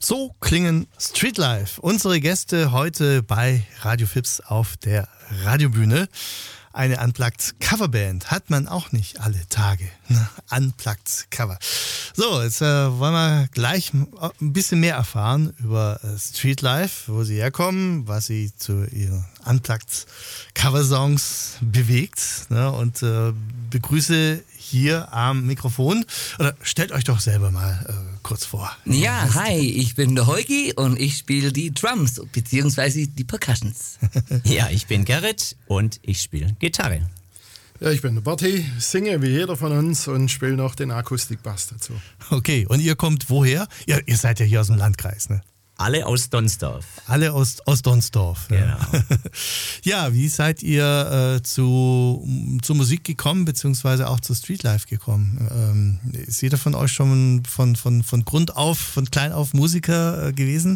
So klingen Streetlife. Unsere Gäste heute bei Radio Fips auf der Radiobühne. Eine Unplugged Coverband hat man auch nicht alle Tage. Unplugged Cover. So, jetzt wollen wir gleich ein bisschen mehr erfahren über Streetlife, wo sie herkommen, was sie zu ihren Unplugged Cover-Songs bewegt. Und begrüße hier am Mikrofon. Oder stellt euch doch selber mal kurz vor. Ja, hi, ich bin der Heugi und ich spiele die Drums bzw. die Percussions. Ja, ich bin Gerrit und ich spiele Gitarre. Ja, ich bin der Berti, singe wie jeder von uns und spiele noch den Akustikbass dazu. Okay, und ihr kommt woher? Ihr seid ja hier aus dem Landkreis, ne? Alle aus Donsdorf. Alle aus Donsdorf. Genau. Ja, wie seid ihr zur Musik gekommen, beziehungsweise auch zu Streetlife gekommen? Ist jeder von euch schon von Grund auf, von klein auf Musiker gewesen?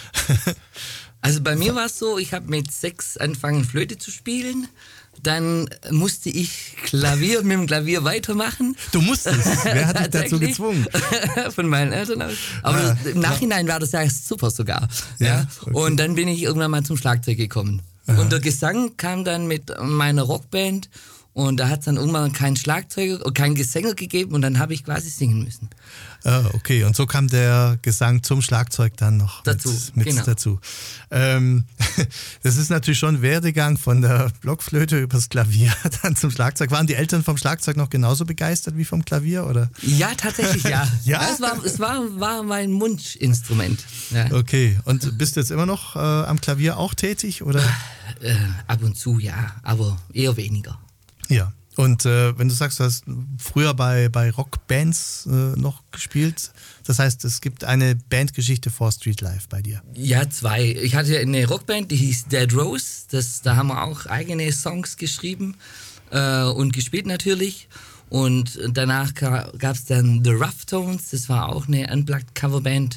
Also bei mir war es so, ich habe mit 6 angefangen Flöte zu spielen. Dann musste ich mit dem Klavier weitermachen. Du musstest? Wer hat dich dazu gezwungen? Von meinen Eltern aus. Aber im Nachhinein war das ja super sogar. Ja. Okay. Und dann bin ich irgendwann mal zum Schlagzeug gekommen. Aha. Und der Gesang kam dann mit meiner Rockband. Und da hat es dann irgendwann keinen Schlagzeuger, keinen Gesänger gegeben und dann habe ich quasi singen müssen. Okay, und so kam der Gesang zum Schlagzeug dann noch dazu. Dazu. Das ist natürlich schon ein Werdegang von der Blockflöte übers Klavier dann zum Schlagzeug. Waren die Eltern vom Schlagzeug noch genauso begeistert wie vom Klavier, oder? Ja, tatsächlich ja. Ja? Es war mein Wunschinstrument. Ja. Okay, und bist du jetzt immer noch am Klavier auch tätig, oder? Ab und zu, ja, aber eher weniger. Ja, und wenn du sagst, du hast früher bei Rockbands noch gespielt, das heißt, es gibt eine Bandgeschichte vor Streetlife bei dir. Ja, 2. Ich hatte eine Rockband, die hieß Dead Rose, da haben wir auch eigene Songs geschrieben und gespielt natürlich. Und danach gab es dann The Rough Tones, das war auch eine Unplugged Coverband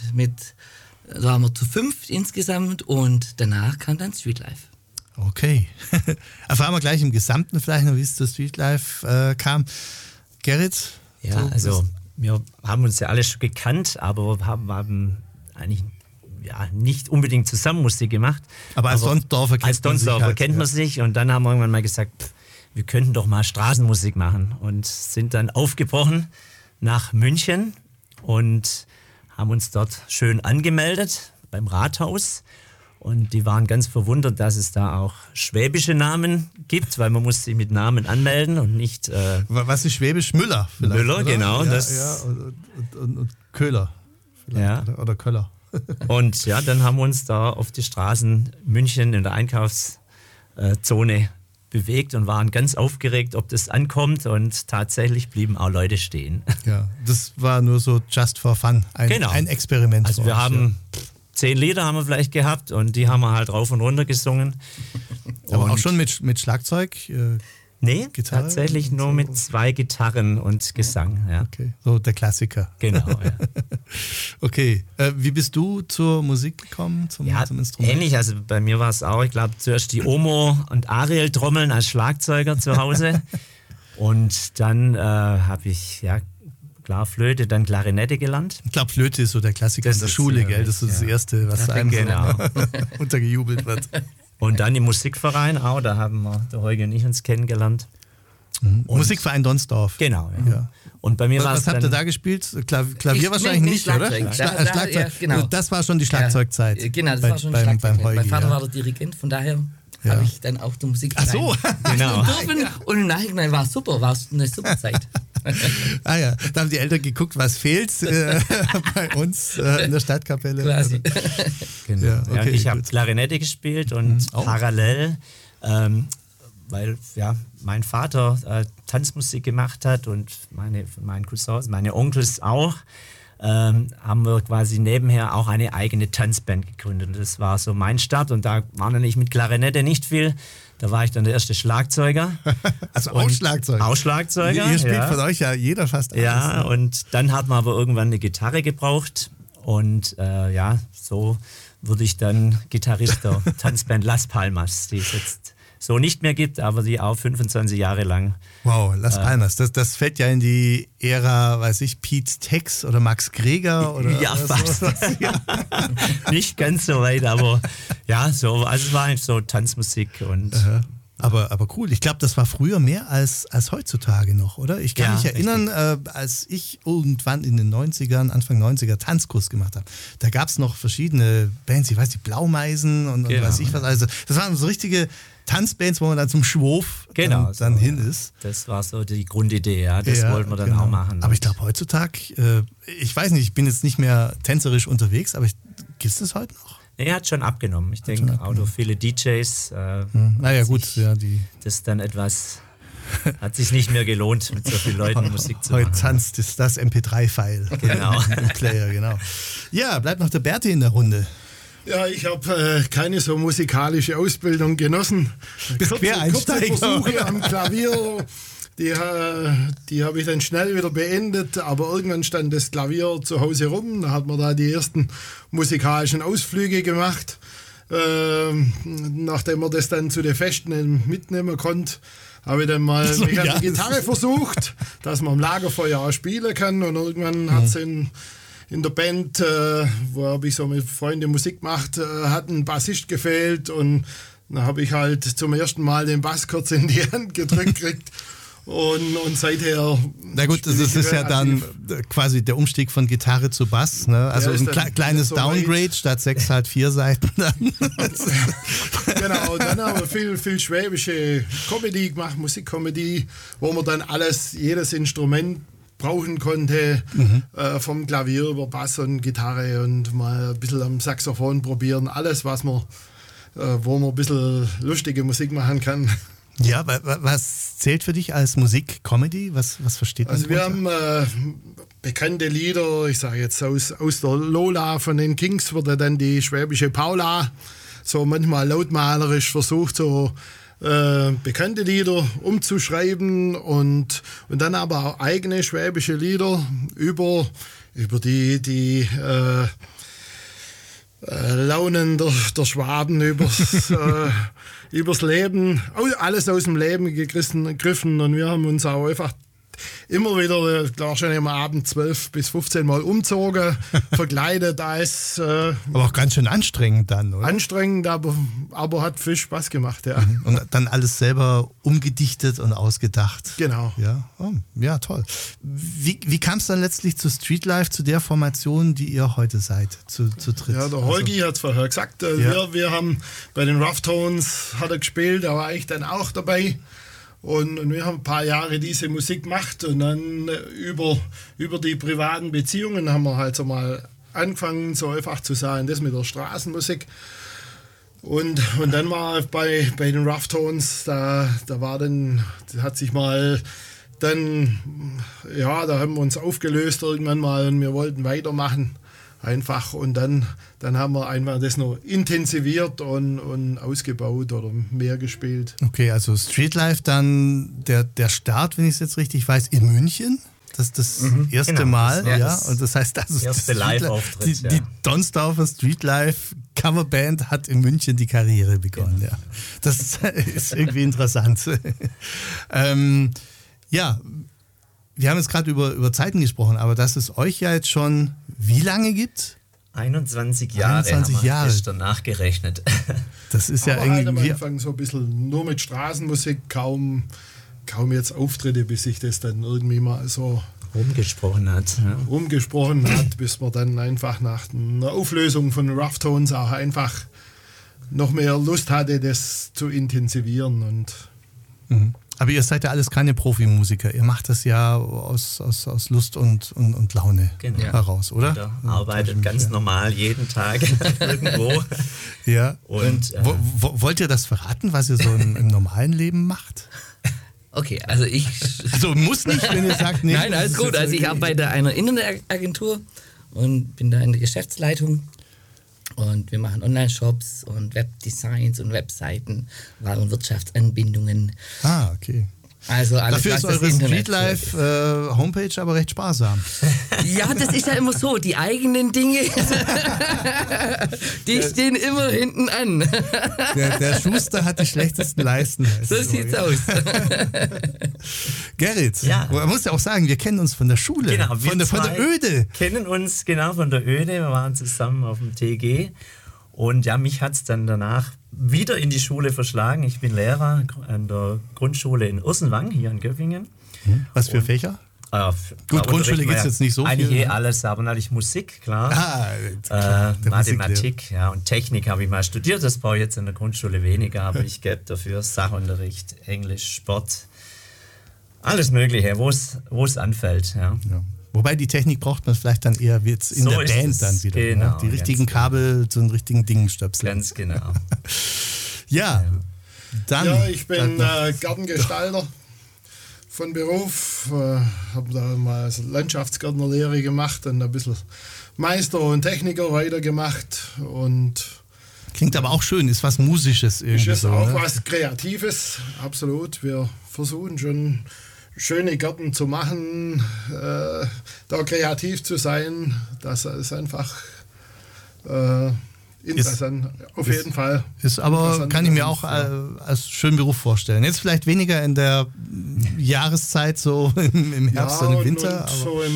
da waren wir zu 5 insgesamt und danach kam dann Streetlife. Okay. Erfahren wir gleich im Gesamten vielleicht noch, wie es zu Streetlife kam. Gerrit? Ja, also wir haben uns ja alle schon gekannt, aber haben eigentlich nicht unbedingt zusammen Musik gemacht. Aber als Donsdorfer kennt man sich und dann haben wir irgendwann mal gesagt, wir könnten doch mal Straßenmusik machen und sind dann aufgebrochen nach München und haben uns dort schön angemeldet beim Rathaus. Und die waren ganz verwundert, dass es da auch schwäbische Namen gibt, weil man muss sich mit Namen anmelden und nicht... Was ist Schwäbisch? Müller vielleicht, Müller, oder? Genau. Ja, und Köhler vielleicht, ja. Oder Köller. Und ja, dann haben wir uns da auf die Straßen München in der Einkaufszone bewegt und waren ganz aufgeregt, ob das ankommt und tatsächlich blieben auch Leute stehen. Ja, das war nur so just for fun, ein Experiment. Also wir haben... 10 Lieder haben wir vielleicht gehabt und die haben wir halt rauf und runter gesungen. Aber auch schon mit Schlagzeug? Nee, Gitarre tatsächlich nur mit 2 Gitarren und Gesang. Ja. Okay, so der Klassiker. Genau, ja. Okay, wie bist du zur Musik gekommen, zum Instrument? Ähnlich, also bei mir war es auch, ich glaube zuerst die Omo und Ariel trommeln als Schlagzeuger zu Hause und dann habe ich, klar, Flöte, dann Klarinette gelernt. Ich glaube, Flöte ist so der Klassiker in der Schule, gell? Das ist das Erste, was einem untergejubelt wird. Und dann im Musikverein auch, da haben wir, der Heuge und ich, uns kennengelernt. Musikverein Donsdorf. Genau, ja. Und bei mir war es was habt ihr da gespielt? Klavier wahrscheinlich nicht, oder? Schlagzeug. Ja, genau. Das war schon die Schlagzeugzeit. Genau, das war schon die Schlagzeugzeit. Mein Vater war der Dirigent, von daher... habe ich dann auch die Musik genau. Und im Nachhinein war es super, war es eine super Zeit. Da haben die Eltern geguckt, was fehlt bei uns in der Stadtkapelle. Quasi. Genau. Ja, okay, ich habe Klarinette gespielt und parallel, weil mein Vater Tanzmusik gemacht hat und meine Cousins, meine Onkels auch, haben wir quasi nebenher auch eine eigene Tanzband gegründet. Das war so mein Start und da war natürlich mit Klarinette nicht viel. Da war ich dann der erste Schlagzeuger. Also auch Schlagzeuger? Auch Schlagzeuger. Ihr spielt von euch ja jeder fast alles. Ja, und dann hat man aber irgendwann eine Gitarre gebraucht und so wurde ich dann Gitarrist der Tanzband Las Palmas, die es jetzt so nicht mehr gibt, aber die auch 25 Jahre lang. Wow, Las Palmas, das fällt ja in die Ära, weiß ich, Pete Tex oder Max Greger oder ja, fast. Ja. Nicht ganz so weit, aber ja, so, also es war eigentlich so Tanzmusik und aber cool. Ich glaube, das war früher mehr als heutzutage noch, oder? Ich kann mich erinnern, als ich irgendwann in den 90ern, Anfang 90er Tanzkurs gemacht habe, da gab es noch verschiedene Bands, ich weiß, die Blaumeisen und weiß ich was. Also das waren so richtige Tanzbands, wo man dann zum Schwurf dann hin ist. Das war so die Grundidee, ja. Das wollten wir dann auch machen. Aber ich glaube heutzutage, ich weiß nicht, ich bin jetzt nicht mehr tänzerisch unterwegs, aber gibt es das heute noch? Er hat schon abgenommen. Ich denke, auch durch viele DJs. Naja, gut, das dann etwas hat sich nicht mehr gelohnt, mit so vielen Leuten Musik zu machen. Heute tanzt ist das MP3-File. Genau. Im Player, genau. Ja, bleibt noch der Berti in der Runde. Ja, ich habe keine so musikalische Ausbildung genossen. Kurze Versuche am Klavier, die habe ich dann schnell wieder beendet, aber irgendwann stand das Klavier zu Hause rum, da hat man da die ersten musikalischen Ausflüge gemacht. Nachdem man das dann zu den Festen mitnehmen konnte, habe ich dann mal mich an die Gitarre versucht, dass man am Lagerfeuer auch spielen kann, und irgendwann hat es in der Band, wo habe ich so mit Freunden Musik gemacht, hat ein Bassist gefehlt, und dann habe ich halt zum ersten Mal den Bass kurz in die Hand gedrückt gekriegt. Und seither. Na gut, das ist ja dann quasi der Umstieg von Gitarre zu Bass, ne? Also ein kleines so Downgrade, statt 6 halt 4 Seiten dann. Genau, dann haben wir viel schwäbische Comedy gemacht, Musikcomedy, wo man dann jedes Instrument brauchen konnte, vom Klavier über Bass und Gitarre und mal ein bisschen am Saxophon probieren, alles, wo man ein bisschen lustige Musik machen kann. Ja, was zählt für dich als Musik-Comedy? Was versteht man? Also wir haben bekannte Lieder, ich sage jetzt aus der Lola von den Kings wurde dann die schwäbische Paula, so manchmal lautmalerisch versucht, so bekannte Lieder umzuschreiben und dann aber auch eigene schwäbische Lieder über die Launen der Schwaben, übers Leben, alles aus dem Leben gegriffen, und wir haben uns auch einfach immer wieder, klar schon am Abend 12 bis 15 Mal umzogen, verkleidet als... aber auch ganz schön anstrengend dann, oder? Anstrengend, aber hat viel Spaß gemacht, ja. Und dann alles selber umgedichtet und ausgedacht. Genau. Ja, ja, toll. Wie kam es dann letztlich zu Streetlife, zu der Formation, die ihr heute seid, zu dritt? Ja, der Holgi hat es vorher gesagt, wir haben bei den Rough Tones hat er gespielt, da war ich dann auch dabei. Und wir haben ein paar Jahre diese Musik gemacht, und dann über die privaten Beziehungen haben wir halt so mal angefangen, so einfach zu sagen, das mit der Straßenmusik. Und dann war bei den Rough Tones, da hat sich mal dann, ja, da haben wir uns aufgelöst irgendwann mal, und wir wollten weitermachen. Einfach, und dann haben wir einfach das noch intensiviert und ausgebaut oder mehr gespielt. Okay, also Streetlife dann der Start, wenn ich es jetzt richtig weiß, in München. Das ist das erste Mal, das und das heißt, also erste Live-Auftritt. Die Donsdorfer Streetlife Coverband hat in München die Karriere begonnen. Ja. Das ist irgendwie interessant. Ja, wir haben jetzt gerade über Zeiten gesprochen, aber dass es euch ja jetzt schon wie lange gibt? 21 Jahre. 21 Jahre. Ist dann nachgerechnet. Das ist ja irgendwie... Halt am Anfang so ein bisschen nur mit Straßenmusik, kaum jetzt Auftritte, bis sich das dann irgendwie mal so rumgesprochen hat. Ja. Rumgesprochen hat, bis man dann einfach nach einer Auflösung von Rough Tones auch einfach noch mehr Lust hatte, das zu intensivieren. Und Aber ihr seid ja alles keine Profimusiker. Ihr macht das ja aus Lust und Laune heraus, oder? Jeder arbeitet ganz normal jeden Tag irgendwo. Ja. Und wollt ihr das verraten, was ihr so im normalen Leben macht? Okay, also muss nicht, wenn ihr sagt, nee. Nein, alles gut. Also ich arbeite bei einer Innendenagentur und bin da in der Geschäftsleitung. Und wir machen Online-Shops und Webdesigns und Webseiten, Warenwirtschaftsanbindungen. Ah, okay. Also alles, dafür ist eure Streetlife Homepage aber recht sparsam. Ja, das ist ja immer so. Die eigenen Dinge, die stehen immer hinten an. Der Schuster hat die schlechtesten Leisten. So sieht's aus. Gerrit, man muss ja auch sagen, wir kennen uns von der Schule, genau, von der Öde. Kennen uns genau von der Öde, wir waren zusammen auf dem TG und ja, mich hat es dann danach wieder in die Schule verschlagen. Ich bin Lehrer an der Grundschule in Ursenwang, hier in Göppingen. Was für Fächer? Gut, Grundschule gibt es jetzt nicht so viel. Eigentlich alles, aber natürlich Musik, klar. Mathematik, und Technik habe ich mal studiert. Das brauche ich jetzt in der Grundschule weniger, aber ich gebe dafür Sachunterricht, Englisch, Sport, alles Mögliche, wo es anfällt. Ja. Wobei die Technik braucht man vielleicht dann eher jetzt in der Band dann wieder. Genau, die richtigen Kabel zu den richtigen Dingen stöpseln. Ganz genau. Dann. Ja, ich bin Gartengestalter von Beruf. Habe da mal Landschaftsgärtnerlehre gemacht und ein bisschen Meister und Techniker weitergemacht. Klingt aber auch schön, ist was Musisches irgendwie. Ist auch was Kreatives, absolut. Wir versuchen schon schöne Gärten zu machen, da kreativ zu sein. Das ist einfach interessant, auf jeden Fall. Ist aber, kann ich mir auch als schönen Beruf vorstellen. Jetzt vielleicht weniger in der Jahreszeit, so im Herbst und im Winter.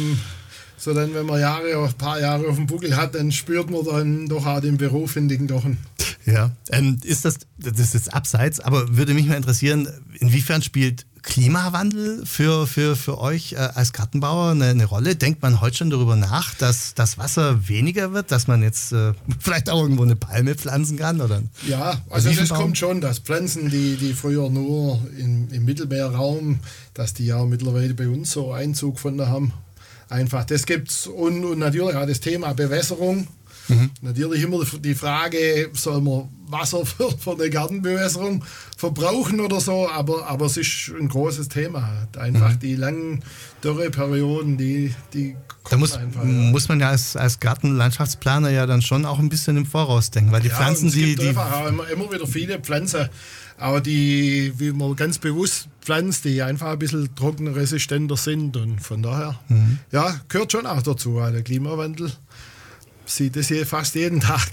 So dann, wenn man ein paar Jahre auf dem Buckel hat, dann spürt man dann doch auch den Beruf in den Knochen. Ja, das ist jetzt abseits, aber würde mich mal interessieren, inwiefern spielt Klimawandel für euch als Gartenbauer eine Rolle? Denkt man heute schon darüber nach, dass das Wasser weniger wird, dass man jetzt vielleicht auch irgendwo eine Palme pflanzen kann? Oder ja, also das kommt schon, dass Pflanzen, die früher nur im Mittelmeerraum, dass die ja mittlerweile bei uns so Einzug gefunden haben. Einfach, das gibt's und natürlich auch das Thema Bewässerung. Natürlich immer die Frage, soll man Wasser für eine Gartenbewässerung verbrauchen oder so, aber es ist ein großes Thema. Einfach die langen Dürreperioden, die da muss man ja als Gartenlandschaftsplaner ja dann schon auch ein bisschen im Voraus denken, weil die Pflanzen, es gibt einfach immer wieder viele Pflanzen, aber wie man ganz bewusst pflanzt, die einfach ein bisschen trockenresistenter sind und von daher, gehört schon auch dazu, der Klimawandel. Sieht es hier fast jeden Tag.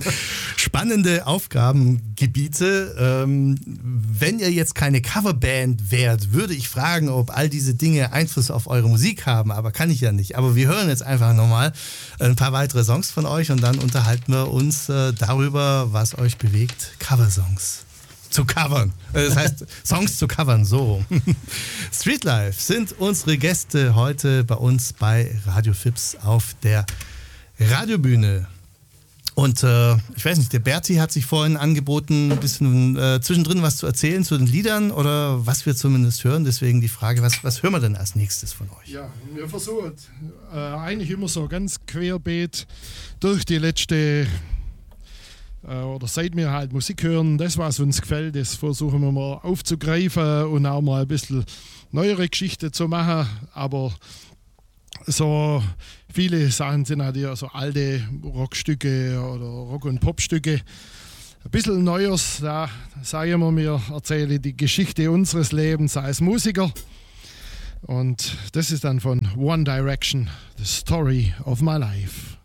Spannende Aufgabengebiete. Wenn ihr jetzt keine Coverband wärt, würde ich fragen, ob all diese Dinge Einfluss auf eure Musik haben, aber kann ich ja nicht. Aber wir hören jetzt einfach nochmal ein paar weitere Songs von euch und dann unterhalten wir uns darüber, was euch bewegt, Coversongs zu covern. Das heißt, Songs zu covern, so. Streetlife sind unsere Gäste heute bei uns bei Radio Fips auf der Radiobühne. Und ich weiß nicht, der Berti hat sich vorhin angeboten, ein bisschen zwischendrin was zu erzählen zu den Liedern oder was wir zumindest hören. Deswegen die Frage, was hören wir denn als nächstes von euch? Ja, wir versuchen eigentlich immer so ganz querbeet durch die letzte oder seit wir halt Musik hören, das, was uns gefällt, das versuchen wir mal aufzugreifen und auch mal ein bisschen neuere Geschichte zu machen. Aber so viele Sachen sind halt ja so alte Rockstücke oder Rock- und Popstücke. Ein bisschen Neues, da sagen wir erzählen die Geschichte unseres Lebens als Musiker. Und das ist dann von One Direction, The Story of My Life.